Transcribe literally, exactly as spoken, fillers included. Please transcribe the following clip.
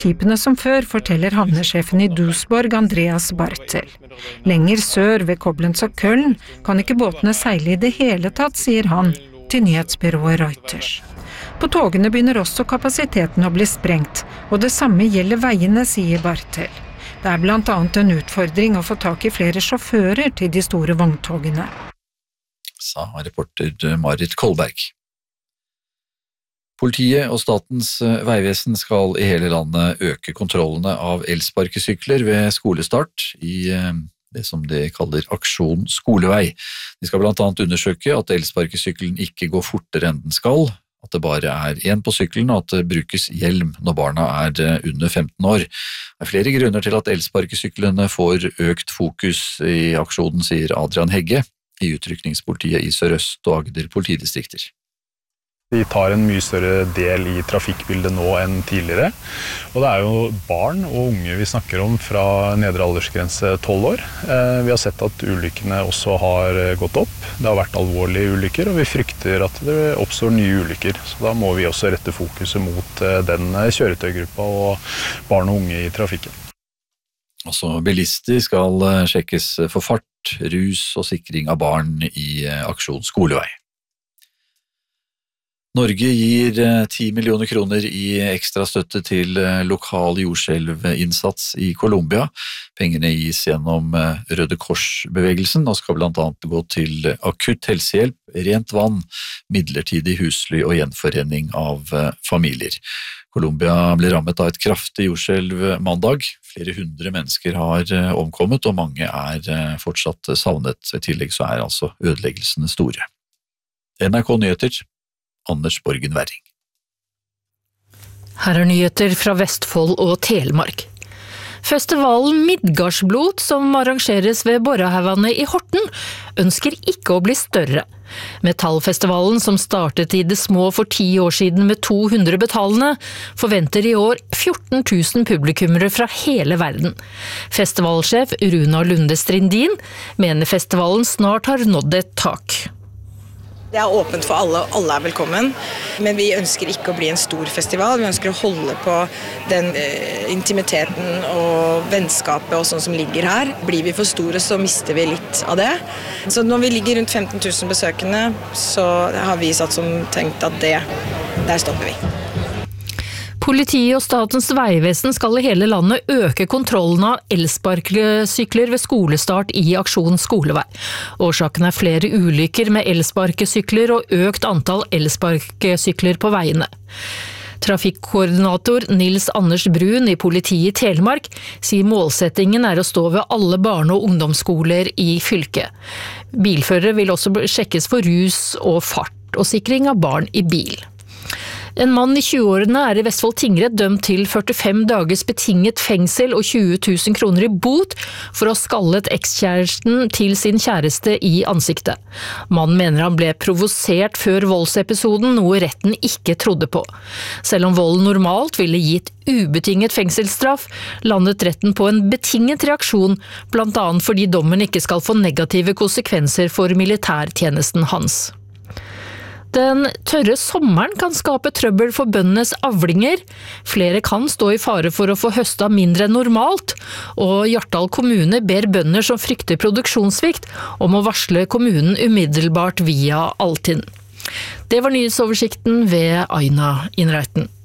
Skipene som før, forteller havnesjefen i Duisburg, Andreas Bartel. Lenger sør ved Koblenz og Köln kan ikke båtene seile i det hele tatt, sier han til nyhetsbyrået Reuters. På togene begynner også kapasiteten å bli sprengt, og det samme gjelder veiene, sier Bartel. Det er blant annet en utfordring å få tak i flere sjåfører til de store vogntogene. Sa reporter Marit Kolberg. Politiet og Statens vegvesen skal i hele landet øke kontrollene av elsparkesykler ved skolestart i det som de kaller Aksjon Skolevei. De skal blant annet undersøke at elsparkesykkelen ikke går fortere enn den skal, at det bare er en på sykkelen og at det brukes hjelm når barna er under femten år. Det er flere grunner til at elsparkesyklene får økt fokus i aksjonen, sier Adrian Hegge i utrykningspolitiet i Sør-Øst og Agder politidistrikter. De tar en mye større del i trafikkbildet nå enn tidligere, og det er jo barn og unge vi snakker om fra nedre aldersgrense tolv år. Vi har sett at ulykkene også har gått opp, det har vært alvorlige ulykker, og vi frykter at det oppstår nye ulykker. Så da må vi også rette fokuset mot den kjøretøygruppa og barn og unge i trafikken. Også bilister skal sjekkes for fart, rus og sikring av barn i Aksjon Skolevei. Norge gir ti millioner kroner i ekstra støtte til lokal jordskjelvinnsats i Colombia. Pengene gis gjennom Røde Kors-bevegelsen og skal blant annet gå til akutt helsehjelp, rent vann, midlertidig husly og gjenforening av familier. Colombia ble rammet av et kraftig jordskjelv mandag. Flere hundre mennesker har omkommet, og mange er fortsatt savnet. I tillegg så er altså ødeleggelsene store. N R K Nyheter, Anders Borgen Werring. Her er nyheter fra Vestfold og Telemark. Festivalen Midgardsblot, som arrangeres ved Borrehaugane i Horten, ønsker ikke å bli større. Metallfestivalen, som startet i det små for ti år siden med to hundre betalende, forventer i år fjorten tusen publikummere fra hele verden. Festivalsjef Runa Lunde Strindin mener festivalen snart har nådd et tak. Det er åpent for alle, alle er velkommen, men vi ønsker ikke å bli en stor festival. Vi ønsker å holde på den eh, intimiteten og vennskapet og sånn som ligger her. Blir vi for store, så mister vi litt av det. Så når vi ligger rundt femten tusen besøkende, så har vi satt som tenkt at det, der stopper vi. Politiet og Statens vegvesen skal i hele landet øke kontrollen av elsparkesykler ved skolestart i Aksjon Skolevei. Årsaken er flere ulykker med elsparkesykler og økt antall elsparkesykler på veiene. Trafikkoordinator Nils Anders Brun i politiet i Telemark sier målsettingen er å stå ved alle barne- og ungdomsskoler i fylket. Bilførere vil også sjekkes for rus og fart, og sikring av barn i bil. En mann i tjueårene er i Vestfold tingrett dømt til førtifem dagers betinget fengsel og tjue tusen kroner i bot for å ha skallet ekskjæresten til sin kjæreste i ansiktet. Mannen mener han ble provosert før voldsepisoden, noe retten ikke trodde på. Selv om volden normalt ville gitt ubetinget fengselsstraff, landet retten på en betinget reaksjon, blant annet fordi dommen ikke skal få negative konsekvenser for militærtjenesten hans. Den tørre sommeren kan skape trøbbel for bøndenes avlinger. Flere kan stå i fare for å få høsta mindre enn normalt, og Hjartdal kommune ber bønder som frykter produksjonssvikt om å varsle kommunen umiddelbart via Altinn. Det var nyhetsoversikten ved Aina Innreiten.